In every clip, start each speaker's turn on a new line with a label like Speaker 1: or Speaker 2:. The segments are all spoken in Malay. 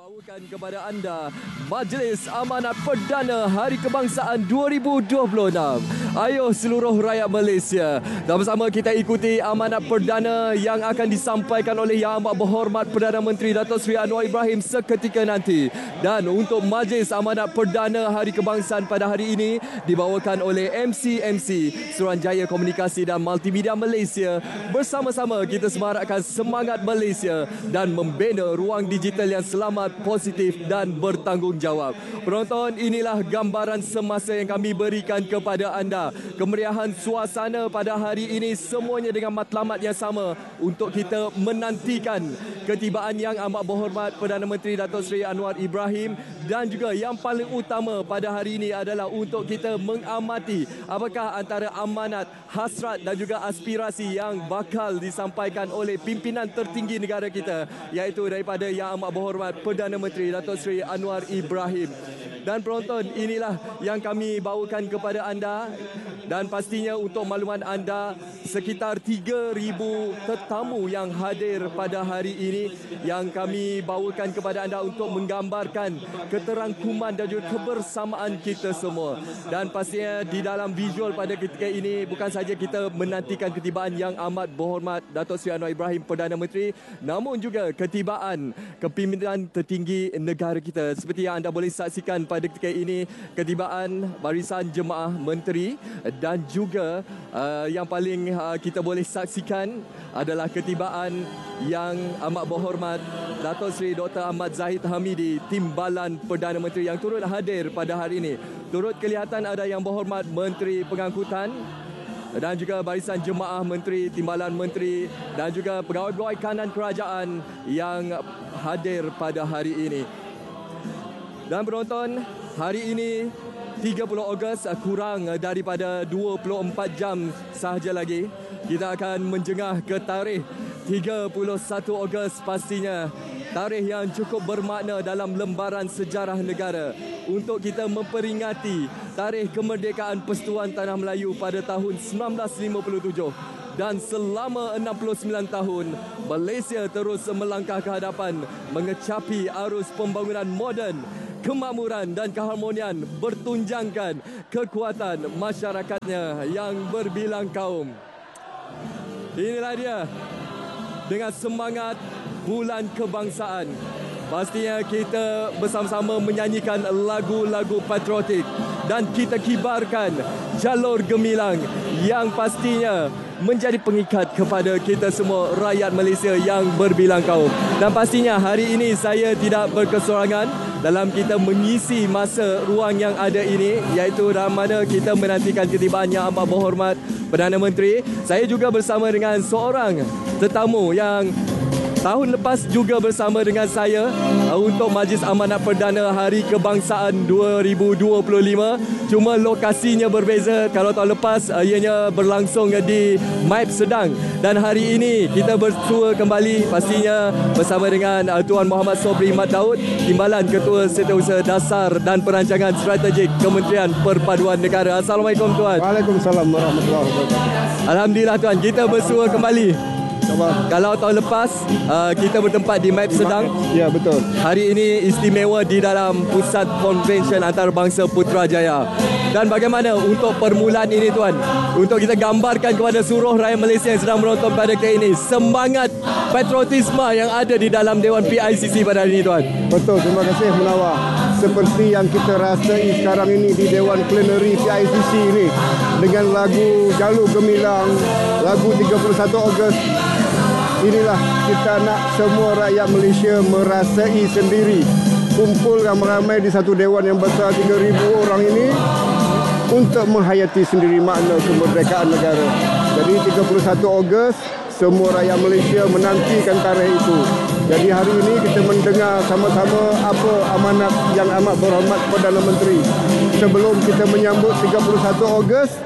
Speaker 1: Bawakan kepada anda Majlis Amanat Perdana Hari Kebangsaan 2026. Ayo seluruh rakyat Malaysia, dan bersama kita ikuti amanat perdana yang akan disampaikan oleh Yang Amat Berhormat Perdana Menteri Datuk Seri Anwar Ibrahim seketika nanti. Dan untuk Majlis Amanat Perdana Hari Kebangsaan pada hari ini dibawakan oleh MC Suruhanjaya Komunikasi dan Multimedia Malaysia. Bersama-sama kita semarakkan semangat Malaysia dan membina ruang digital yang selamat, positif dan bertanggungjawab. Penonton, inilah gambaran semasa yang kami berikan kepada anda. Kemeriahan suasana pada hari ini semuanya dengan matlamat yang sama untuk kita menantikan ketibaan Yang Amat Berhormat Perdana Menteri Datuk Seri Anwar Ibrahim, dan juga yang paling utama pada hari ini adalah untuk kita mengamati apakah antara amanat, hasrat dan juga aspirasi yang bakal disampaikan oleh pimpinan tertinggi negara kita, iaitu daripada Yang Amat Berhormat Perdana Menteri Datuk Seri Anwar Ibrahim. Dan penonton, inilah yang kami bawakan kepada anda, dan pastinya untuk makluman anda, sekitar 3,000 tetamu yang hadir pada hari ini yang kami bawakan kepada anda untuk menggambarkan keterangkuman dan juga kebersamaan kita semua. Dan pastinya di dalam visual pada ketika ini bukan sahaja kita menantikan ketibaan Yang Amat Berhormat Datuk Seri Anwar Ibrahim Perdana Menteri, namun juga ketibaan kepimpinan tertinggi negara kita. Seperti yang anda boleh saksikan pada ketika ini, ketibaan barisan jemaah menteri, dan juga yang paling kita boleh saksikan adalah ketibaan Yang Amat Berhormat Datuk Seri Dr. Ahmad Zahid Hamidi, Timbalan Perdana Menteri yang turut hadir pada hari ini. Turut kelihatan ada Yang Berhormat Menteri Pengangkutan dan juga barisan jemaah menteri, timbalan menteri dan juga pegawai-pegawai kanan kerajaan yang hadir pada hari ini. Dan penonton, hari ini 30 Ogos, kurang daripada 24 jam sahaja lagi kita akan menjengah ke tarikh 31 Ogos, pastinya tarikh yang cukup bermakna dalam lembaran sejarah negara untuk kita memperingati tarikh kemerdekaan Persatuan Tanah Melayu pada tahun 1957. Dan selama 69 tahun, Malaysia terus melangkah ke hadapan mengecapi arus pembangunan moden, kemakmuran dan keharmonian, bertunjangkan kekuatan masyarakatnya yang berbilang kaum. Inilah dia, dengan semangat Bulan Kebangsaan, pastinya kita bersama-sama menyanyikan lagu-lagu patriotik dan kita kibarkan jalur gemilang yang pastinya menjadi pengikat kepada kita semua rakyat Malaysia yang berbilang kaum. Dan pastinya hari ini saya tidak berkesorangan dalam kita mengisi masa ruang yang ada ini, iaitu dalam mana kita menantikan ketibaan Yang Amat Berhormat Perdana Menteri. Saya juga bersama dengan seorang tetamu yang tahun lepas juga bersama dengan saya untuk Majlis Amanat Perdana Hari Kebangsaan 2025. Cuma lokasinya berbeza. Kalau tahun lepas ianya berlangsung di MIP Sedang, dan hari ini kita bersua kembali pastinya bersama dengan Tuan Muhammad Sobri Mat Daud, Timbalan Ketua Setiausaha Dasar dan Perancangan Strategik Kementerian Perpaduan Negara. Assalamualaikum Tuan.
Speaker 2: Waalaikumsalam warahmatullahi wabarakatuh.
Speaker 1: Alhamdulillah Tuan, kita bersua kembali. Kalau tahun lepas kita bertempat di MIP Sedang.
Speaker 2: Ya, betul.
Speaker 1: Hari ini istimewa di dalam Pusat Konvensyen Antarabangsa Putrajaya. Dan bagaimana untuk permulaan ini Tuan, untuk kita gambarkan kepada seluruh rakyat Malaysia yang sedang menonton pada ketika ini semangat patriotisme yang ada di dalam Dewan PICC pada hari ini Tuan.
Speaker 2: Betul, terima kasih Munawar. Seperti yang kita rasai sekarang ini di Dewan Plenary PICC ini, dengan lagu Jalur Gemilang, lagu 31 Ogos, inilah kita nak semua rakyat Malaysia merasai sendiri. Kumpul ramai-ramai di satu dewan yang besar 3,000 orang ini untuk menghayati sendiri makna kemerdekaan negara. Jadi 31 Ogos, semua rakyat Malaysia menantikan tarikh itu. Jadi hari ini kita mendengar sama-sama apa amanat Yang Amat Berhormat Perdana Menteri. Sebelum kita menyambut 31 Ogos,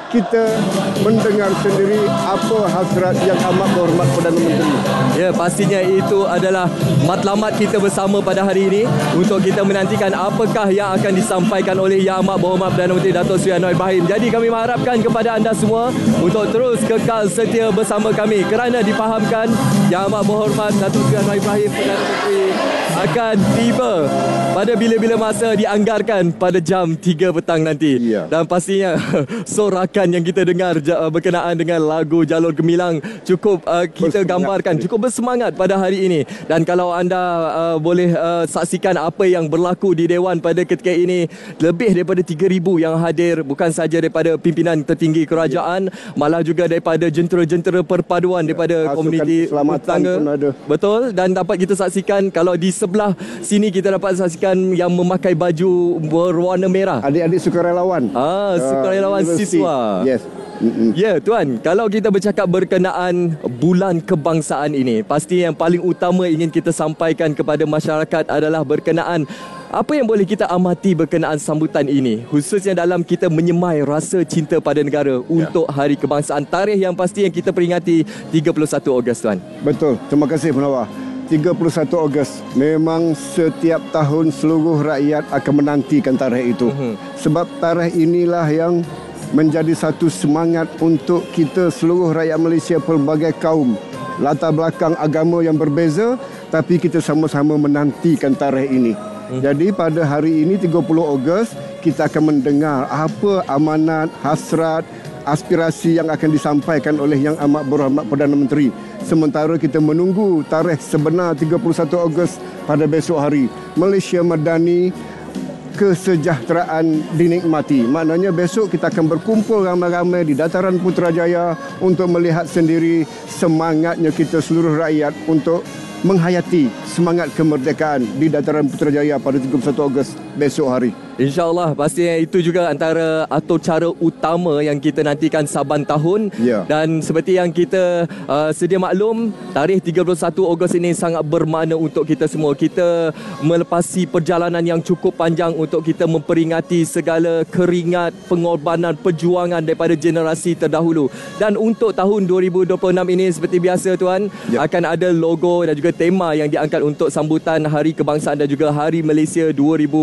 Speaker 2: kita mendengar sendiri apa hasrat yang amat berhormat Perdana Menteri.
Speaker 1: Ya, pastinya itu adalah matlamat kita bersama pada hari ini untuk kita menantikan apakah yang akan disampaikan oleh Yang Amat Berhormat Perdana Menteri Datuk Seri Anwar Ibrahim. Jadi kami mengharapkan kepada anda semua untuk terus kekal setia bersama kami kerana difahamkan Yang Amat Berhormat Datuk Seri Anwar Ibrahim Perdana Menteri akan tiba pada bila-bila masa dianggarkan pada jam 3 petang nanti.
Speaker 2: Ya.
Speaker 1: Dan pastinya sorakan yang kita dengar berkenaan dengan lagu Jalur Gemilang cukup kita gambarkan, cukup bersemangat pada hari ini. Dan kalau anda boleh saksikan apa yang berlaku di Dewan pada ketika ini, lebih daripada 3,000 yang hadir, bukan sahaja daripada pimpinan tertinggi kerajaan, malah juga daripada jentera-jentera perpaduan daripada komuniti
Speaker 2: keselamatan pun ada.
Speaker 1: Betul, dan dapat kita saksikan kalau di sebelah sini kita dapat saksikan yang memakai baju berwarna merah.
Speaker 2: Adik-adik sukarelawan.
Speaker 1: Sukarelawan
Speaker 2: Universiti.
Speaker 1: siswa.
Speaker 2: Yes.
Speaker 1: Ya, Tuan, kalau kita bercakap berkenaan bulan kebangsaan ini, pasti yang paling utama ingin kita sampaikan kepada masyarakat adalah berkenaan apa yang boleh kita amati berkenaan sambutan ini, khususnya dalam kita menyemai rasa cinta pada negara untuk Hari Kebangsaan. Tarikh yang pasti yang kita peringati 31 Ogos, Tuan.
Speaker 2: Betul. Terima kasih Penawar. 31 Ogos memang setiap tahun seluruh rakyat akan menantikan tarikh itu. Sebab tarikh inilah yang menjadi satu semangat untuk kita seluruh rakyat Malaysia, pelbagai kaum, latar belakang agama yang berbeza, tapi kita sama-sama menantikan tarikh ini. Jadi pada hari ini 30 Ogos kita akan mendengar apa amanat, hasrat, aspirasi yang akan disampaikan oleh Yang Amat Berhormat Perdana Menteri. Sementara kita menunggu tarikh sebenar 31 Ogos pada besok hari. Malaysia Madani, kesejahteraan dinikmati. Maknanya besok kita akan berkumpul ramai-ramai di Dataran Putrajaya untuk melihat sendiri semangatnya kita seluruh rakyat untuk menghayati semangat kemerdekaan di Dataran Putrajaya pada 31 Ogos besok hari.
Speaker 1: InsyaAllah, pastinya itu juga antara atau cara utama yang kita nantikan saban tahun.
Speaker 2: Ya.
Speaker 1: Dan seperti yang kita sedia maklum, tarikh 31 Ogos ini sangat bermakna untuk kita semua. Kita melepasi perjalanan yang cukup panjang untuk kita memperingati segala keringat, pengorbanan, perjuangan daripada generasi terdahulu. Dan untuk tahun 2026 ini seperti biasa, Tuan, akan ada logo dan juga tema yang diangkat untuk sambutan Hari Kebangsaan dan juga Hari Malaysia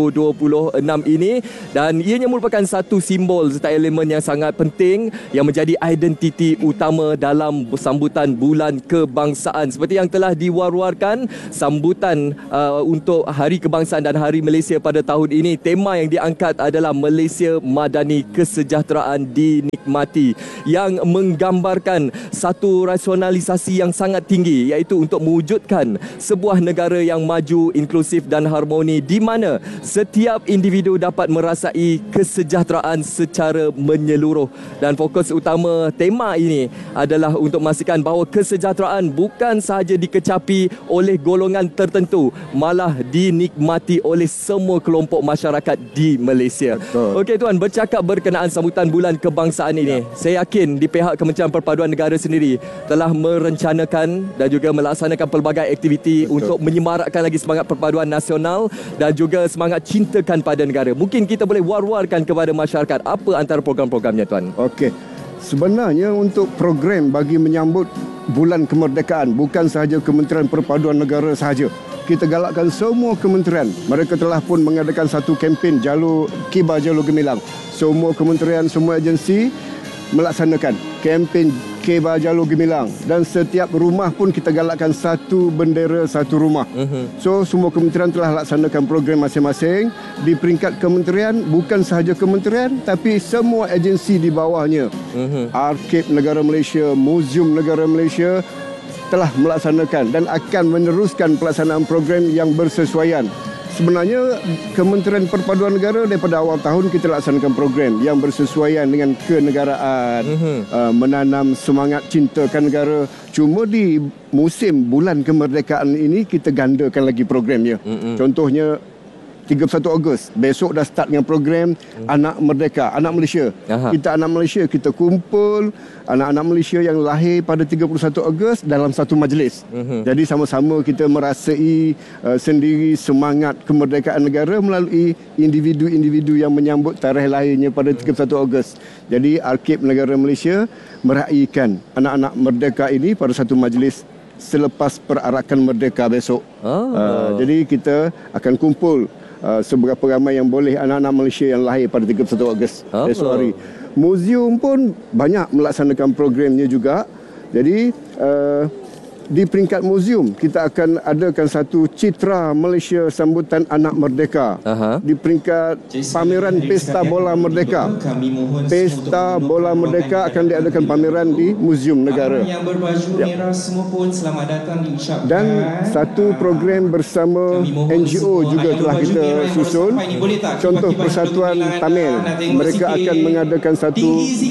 Speaker 1: 2026 ini, dan ianya merupakan satu simbol serta elemen yang sangat penting yang menjadi identiti utama dalam sambutan bulan kebangsaan. Seperti yang telah diwar-warkan, sambutan untuk Hari Kebangsaan dan Hari Malaysia pada tahun ini, tema yang diangkat adalah Malaysia Madani, kesejahteraan dinikmati, yang menggambarkan satu rasionalisasi yang sangat tinggi, iaitu untuk mewujudkan sebuah negara yang maju, inklusif dan harmoni, di mana setiap individu dapat merasai kesejahteraan secara menyeluruh. Dan fokus utama tema ini adalah untuk memastikan bahawa kesejahteraan bukan sahaja dikecapi oleh golongan tertentu, malah dinikmati oleh semua kelompok masyarakat di Malaysia. Okey, Tuan, bercakap berkenaan sambutan bulan kebangsaan ini, saya yakin di pihak Kementerian Perpaduan Negara sendiri telah merencanakan dan juga melaksanakan pelbagai aktiviti untuk menyemarakkan lagi semangat perpaduan nasional dan juga semangat cintakan pada negara. Mungkin kita boleh war-warkan kepada masyarakat apa antara program-programnya, Tuan?
Speaker 2: Okey. Sebenarnya untuk program bagi menyambut bulan kemerdekaan bukan sahaja Kementerian Perpaduan Negara sahaja. Kita galakkan semua kementerian. Mereka telah pun mengadakan satu kempen Kibar Jalur Gemilang. Semua kementerian, semua agensi melaksanakan kempen Kibar Jalur Gemilang, dan setiap rumah pun kita galakkan satu bendera satu rumah. So semua kementerian telah laksanakan program masing-masing. Di peringkat kementerian, bukan sahaja kementerian tapi semua agensi di bawahnya. Arkib Negara Malaysia, Muzium Negara Malaysia telah melaksanakan dan akan meneruskan pelaksanaan program yang bersesuaian. Sebenarnya Kementerian Perpaduan Negara daripada awal tahun kita laksanakan program yang bersesuaian dengan kenegaraan, menanam semangat cintakan negara. Cuma di musim bulan kemerdekaan ini kita gandakan lagi programnya. Contohnya 31 Ogos. Besok dah start dengan program Anak Merdeka, Anak Malaysia. Kita Anak Malaysia, kita kumpul anak-anak Malaysia yang lahir pada 31 Ogos dalam satu majlis. Jadi sama-sama kita merasai sendiri semangat kemerdekaan negara melalui individu-individu yang menyambut tarikh lahirnya pada 31 Ogos. Jadi Arkib Negara Malaysia meraihkan anak-anak merdeka ini pada satu majlis selepas perarakan merdeka besok. Jadi kita akan kumpul seberapa ramai yang boleh anak-anak Malaysia yang lahir pada 31 Ogos esok hari. Muzium pun banyak melaksanakan programnya juga. Jadi di peringkat muzium kita akan adakan satu citra Malaysia sambutan Anak Merdeka. Di peringkat pameran Pesta Bola Merdeka, Pesta Bola Merdeka akan diadakan pameran di Muzium Negara.
Speaker 3: Yang berbaju merah semua pun selamat datang diucapkan.
Speaker 2: Dan satu program bersama NGO juga telah kita susun. Contoh Persatuan Tamil, mereka akan mengadakan satu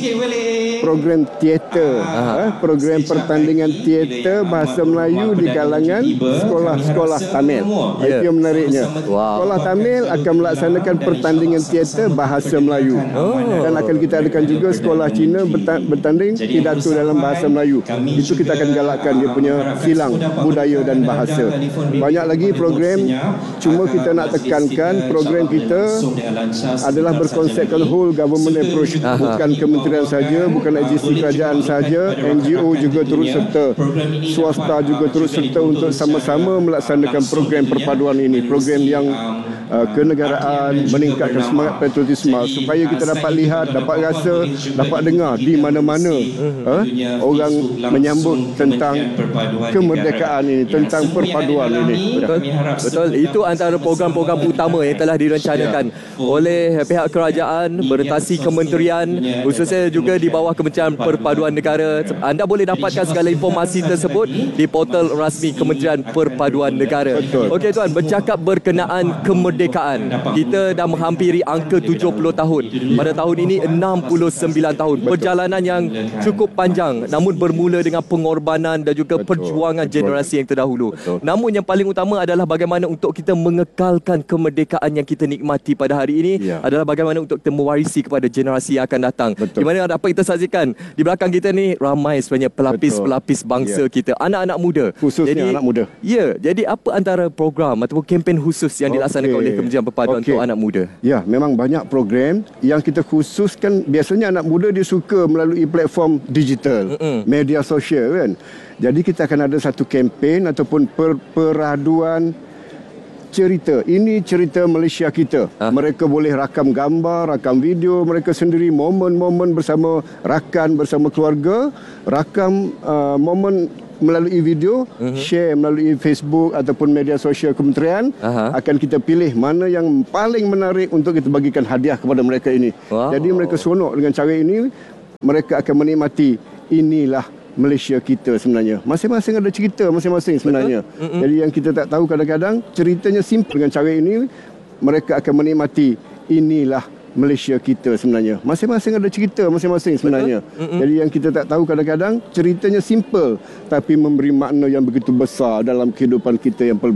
Speaker 2: program teater, program pertandingan teater bahasa Melayu di kalangan sekolah-sekolah Tamil. Itu yang menariknya. Sekolah Tamil akan melaksanakan pertandingan teater bahasa Melayu. Dan akan kita adakan juga sekolah Cina bertanding pidato dalam bahasa Melayu. Itu kita akan galakkan dia punya silang budaya dan bahasa. Banyak lagi program, cuma kita nak tekankan program kita adalah berkonsepkan whole government approach. Bukan kementerian saja, bukan agensi kerajaan saja, NGO juga turut serta, swasta juga turut serta untuk sama-sama melaksanakan program perpaduan ini, program yang kenegaraan, meningkatkan semangat patriotisme supaya kita dapat lihat, dapat rasa, dapat dengar di mana-mana orang menyambut tentang kemerdekaan ini, tentang perpaduan ini.
Speaker 1: Betul, itu antara program-program utama yang telah direncanakan oleh pihak kerajaan, bertasi kementerian, khususnya juga di bawah Kementerian Perpaduan Negara. Anda boleh dapatkan segala informasi tersebut di portal rasmi Kementerian Perpaduan Negara. Okey tuan, bercakap berkenaan kemerdekaan, kita dah menghampiri angka 70 tahun. Pada tahun ini 69 tahun. Perjalanan yang cukup panjang, namun bermula dengan pengorbanan dan juga perjuangan generasi yang terdahulu. Namun yang paling utama adalah bagaimana untuk kita mengekalkan kemerdekaan yang kita nikmati pada hari ini, adalah bagaimana untuk kita mewarisi kepada generasi yang akan datang. Di mana dapat kita saksikan di belakang kita ni ramai sebenarnya pelapis-pelapis bangsa kita, anak-anak muda.
Speaker 2: Khususnya anak muda.
Speaker 1: Ya, jadi apa antara program ataupun kempen khusus yang dilaksanakan oleh Kementerian Perpaduan untuk anak muda?
Speaker 2: Ya, memang banyak program yang kita khususkan. Biasanya anak muda dia suka melalui platform digital, media sosial kan. Jadi kita akan ada satu kempen ataupun peraduan cerita. Ini cerita Malaysia kita. Mereka boleh rakam gambar, rakam video mereka sendiri, momen-momen bersama rakan, bersama keluarga, rakam momen melalui video, share melalui Facebook ataupun media sosial kementerian. Akan kita pilih mana yang paling menarik untuk kita bagikan hadiah kepada mereka ini. Jadi mereka seronok dengan cara ini. Mereka akan menikmati inilah Malaysia kita sebenarnya. Masing-masing ada cerita masing-masing sebenarnya. Jadi yang kita tak tahu kadang-kadang ceritanya simple. Dengan cara ini mereka akan menikmati inilah Malaysia kita sebenarnya. Masing-masing ada cerita masing-masing sebenarnya. Jadi yang kita tak tahu kadang-kadang ceritanya simple tapi memberi makna yang begitu besar dalam kehidupan kita yang